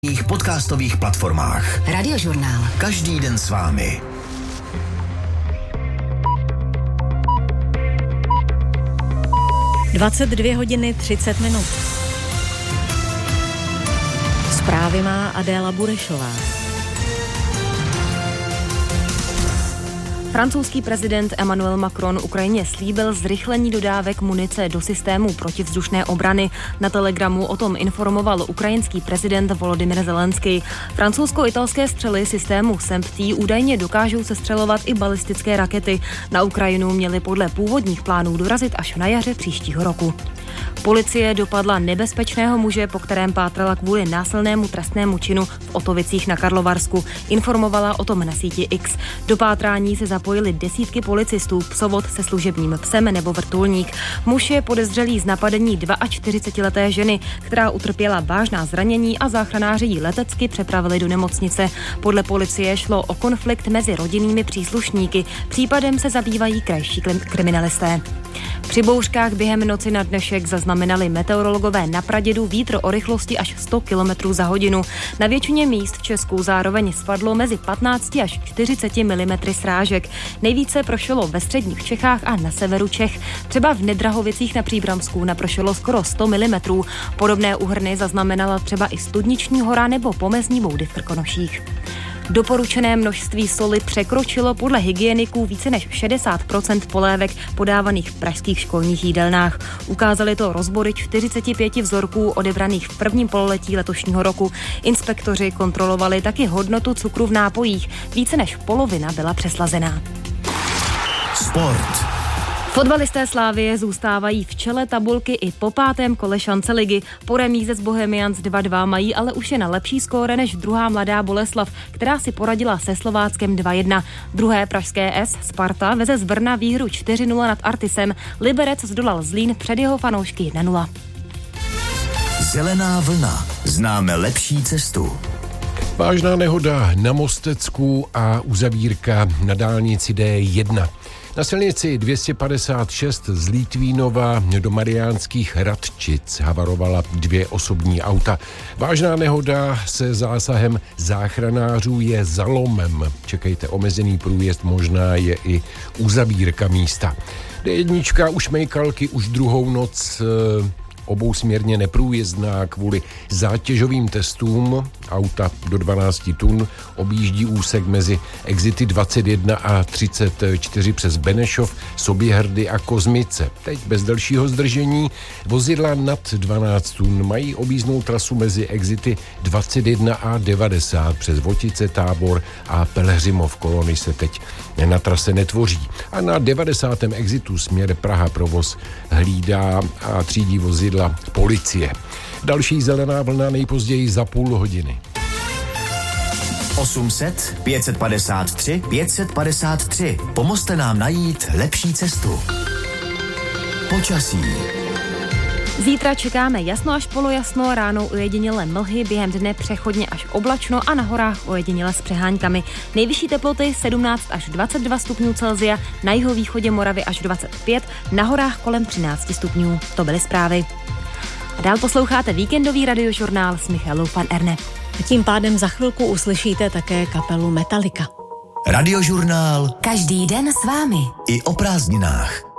podcastových platformách. Radiožurnál. Každý den s vámi. Dvacet 2:30. Zprávy má Adéla Burešová. Francouzský prezident Emmanuel Macron Ukrajině slíbil zrychlení dodávek munice do systému protivzdušné obrany. Na Telegramu o tom informoval ukrajinský prezident Volodymyr Zelenský. Francouzsko-italské střely systému SEMP-T údajně dokážou sestřelovat i balistické rakety. Na Ukrajinu měly podle původních plánů dorazit až na jaře příštího roku. Policie dopadla nebezpečného muže, po kterém pátrala kvůli násilnému trestnému činu v Otovicích na Karlovarsku. Informovala o tom na síti X. Do pátrání se zapojili desítky policistů, psovod se služebním psem nebo vrtulník. Muž je podezřelý z napadení 42leté ženy, která utrpěla vážná zranění a záchranáři ji letecky přepravili do nemocnice. Podle policie šlo o konflikt mezi rodinnými příslušníky. Případem se zabývají krajští kriminalisté. Při bouřkách během noci na dnešek zaznamenali meteorologové na Pradědu vítr o rychlosti až 100 km za hodinu. Na většině míst v Česku zároveň spadlo mezi 15 až 40 mm srážek. Nejvíce pršelo ve středních Čechách a na severu Čech. Třeba v Nedrahovicích na Příbramsku napršelo skoro 100 mm. Podobné úhrny zaznamenala třeba i Studniční hora nebo Pomezní boudy v Krkonoších. Doporučené množství soli překročilo podle hygieniků více než 60% polévek podávaných v pražských školních jídelnách. Ukázaly to rozbory 45 vzorků odebraných v prvním pololetí letošního roku. Inspektoři kontrolovali taky hodnotu cukru v nápojích. Více než polovina byla přeslazená. Sport. Fotbalisté Slavie zůstávají v čele tabulky i po 5. kole šance ligy. Po remíze s Bohemians 2-2 mají ale už jen lepší skóre než druhá Mladá Boleslav, která si poradila se Slováckem 2-1. Druhé pražské S Sparta veze z Brna výhru 4-0 nad Artisem. Liberec zdolal Zlín před jeho fanoušky 1-0. Zelená vlna. Známe lepší cestu. Vážná nehoda na Mostecku a uzavírka na dálnici D1. Na silnici 256 z Litvínova do Mariánských Hradčic havarovala 2 osobní auta. Vážná nehoda se zásahem záchranářů je za lomem. Čekejte, omezený průjezd, možná je i uzavírka místa. D1 už Mejkalky už druhou noc obousměrně neprůjezdná kvůli zátěžovým testům. Auta do 12 tun objíždí úsek mezi exity 21 a 34 přes Benešov, Soběhrdy a Kozmice. Teď bez dalšího zdržení vozidla nad 12 tun mají objízdnou trasu mezi exity 21 a 90 přes Votice, Tábor a Pelhřimov. Kolony se teď na trase netvoří. A na 90. exitu směr Praha provoz hlídá a třídí vozidla policie. Další zelená vlna nejpozději za půl hodiny. 800 553 553. Pomozte nám najít lepší cestu. Počasí. Zítra čekáme jasno až polojasno, ráno ojedinělé mlhy, během dne přechodně až oblačno a na horách ojedinělé s přeháňkami. Nejvyšší teploty 17 až 22 stupňů Celsia, na jihovýchodě Moravy až 25, na horách kolem 13 stupňů. To byly zprávy. A dál posloucháte víkendový radiožurnál s Michalou van Erne. A tím pádem za chvilku uslyšíte také kapelu Metallica. Radiožurnál. Každý den s vámi. I o prázdninách.